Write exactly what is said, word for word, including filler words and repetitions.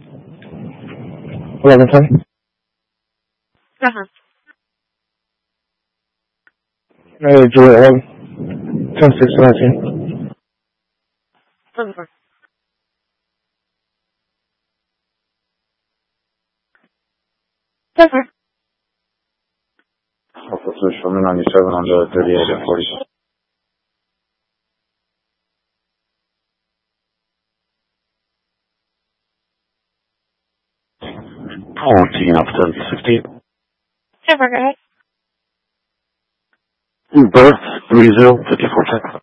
eleven ten. Uh-huh. Uh, July eleven. ten six nineteen. eleven four. ten four. Officer Sherman ninety-seven on the thirty-eight and forty. Oh, taking up to sixty. ten four, go ahead. Birth three zero fifty four ten.